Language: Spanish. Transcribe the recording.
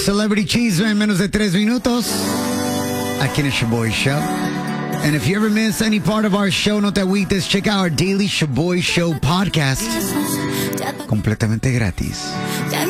Celebrity Chisme en menos de 3 minutos. Aquí en el Shaboy Show. And if you ever miss any part of our show, no te agüites. Check out our daily Shaboy Show podcast. Completamente gratis.